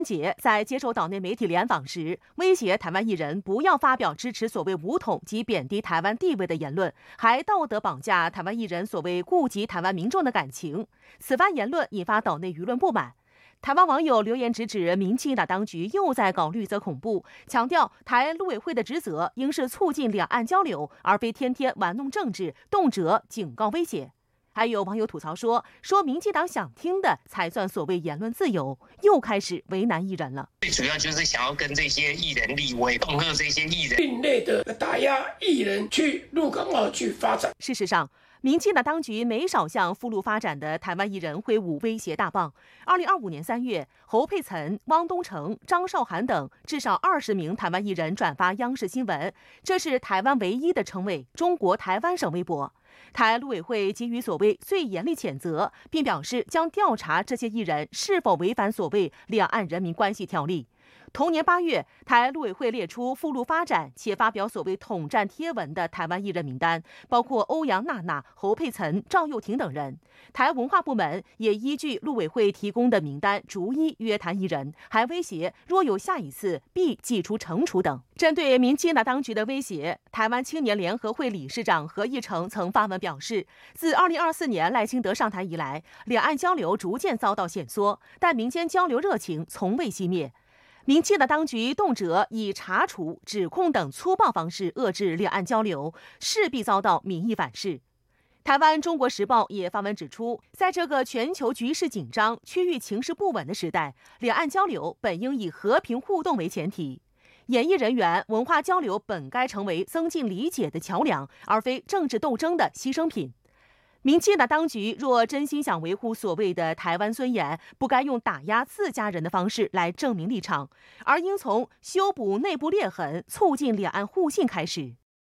杰在接受岛内媒体联访时，威胁台湾艺人不要发表支持所谓武统及贬低台湾地位的言论，还道德绑架台湾艺人所谓顾及台湾民众的感情。此番言论引发岛内舆论不满。台湾网友留言直指民进党当局又在搞绿色恐怖，强调台陆委会的职责应是促进两岸交流，而非天天玩弄政治，动辄警告威胁。还有网友吐槽说民进党想听的才算所谓言论自由，又开始为难艺人了。 最主要就是想要跟这些艺人立威，恐吓这些艺人， 另类的打压艺人去陆港澳去发展。 事实上，民进党当局没少向赴陆发展的台湾艺人挥舞威胁大棒。2025年3月，侯佩岑、汪东城、张韶涵等至少20名台湾艺人转发央视新闻，这是台湾唯一的称谓“中国台湾省”微博。台陆委会给予所谓最严厉谴责，并表示将调查这些艺人是否违反所谓两岸人民关系条例。同年8月，台陆委会列出赴陆发展且发表所谓统战贴文的台湾艺人名单，包括欧阳娜娜、侯佩岑、赵又廷等人。台文化部门也依据陆委会提供的名单逐一约谈艺人，还威胁若有下一次必祭出惩处等。针对民进党当局的威胁，台湾青年联合会理事长何义成曾发文表示，自2024年赖清德上台以来，两岸交流逐渐遭到限缩，但民间交流热情从未熄灭。民进党当局动辄以查处、指控等粗暴方式遏制两岸交流，势必遭到民意反噬。台湾《中国时报》也发文指出，在这个全球局势紧张、区域情势不稳的时代，两岸交流本应以和平互动为前提。演艺人员文化交流本该成为增进理解的桥梁，而非政治斗争的牺牲品。民进党当局若真心想维护所谓的台湾尊严，不该用打压自家人的方式来证明立场，而应从修补内部裂痕、促进两岸互信开始。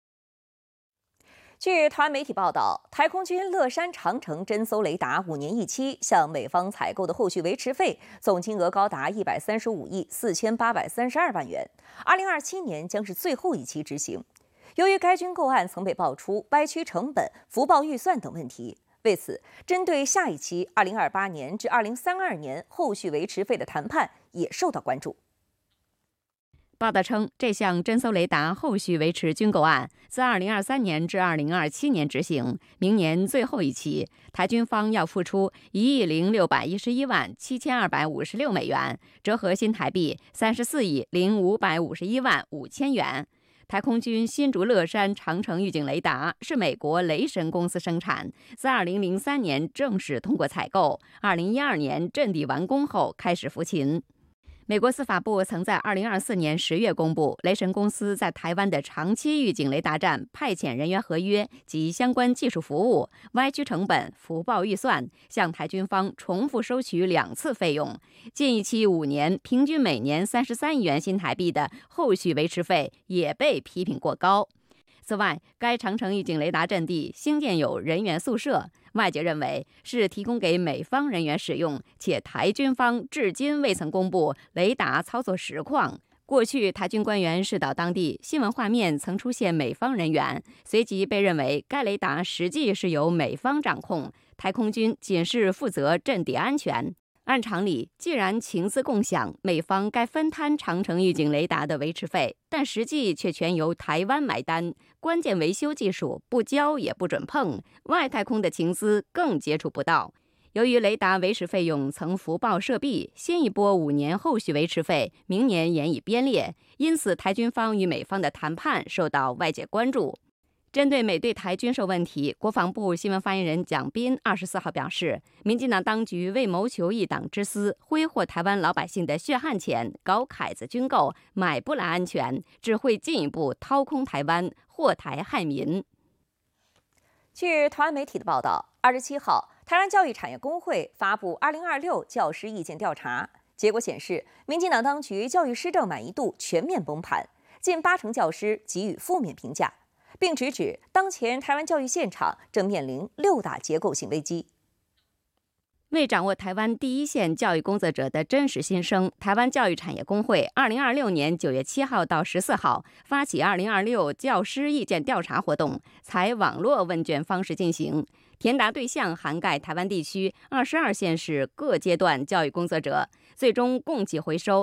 据台湾媒体报道，台空军乐山长城侦搜雷达5年一期，向美方采购的后续维持费总金额高达135亿4832万元，2027年将是最后一期执行。由于该军购案曾被爆出歪曲成本、浮报预算等问题，为此，针对下一期2028年至2032年后续维持费的谈判也受到关注。 报道称，这项侦搜雷达后续维持军购案自2023年至2027年执行，明年最后一期，台军方要付出1亿0611万7256美元，折合新台币34亿0551万5千元。台空军新竹乐山长城预警雷达是美国雷神公司生产，自2003年正式通过采购，2012年阵地完工后开始服勤。美国司法部曾在2024年10月公布雷神公司在台湾的长期预警雷达站派遣人员合约及相关技术服务，歪曲成本、浮报预算，向台军方重复收取2次费用。近一期5年，平均每年33亿元新台币的后续维持费也被批评过高。此外，该长城预警雷达阵地兴建有人员宿舍，外界认为是提供给美方人员使用，且台军方至今未曾公布雷达操作实况。过去台军官员视导当地，新闻画面曾出现美方人员，随即被认为该雷达实际是由美方掌控，台空军仅是负责阵地安全。按常理，既然情资共享，美方该分摊长城预警雷达的维持费，但实际却全由台湾买单，关键维修技术不交也不准碰，外太空的情资更接触不到。由于雷达维持费用曾浮报涉弊，新一波5年后续维持费明年严以编列，因此台军方与美方的谈判受到外界关注。针对美对台军售问题，国防部新闻发言人蒋斌24号表示，民进党当局为谋求一党之私，挥霍台湾老百姓的血汗钱，搞凯子军购，买不来安全，只会进一步掏空台湾，祸台害民。 据台湾媒体的报道，27号，台湾教育产业工会发布2026教师意见调查，结果显示，民进党当局教育施政满意度全面崩盘，近80%教师给予负面评价。并直指当前台湾教育现场正面临6大结构性危机。 为掌握台湾第一线教育工作者的真实心声，台湾教育产业工会2026年9月7号到14号发起2026教师意见调查活动，采网络问卷方式进行。填答对象涵盖台湾地区22县市各阶段教育工作者， 最终共计回收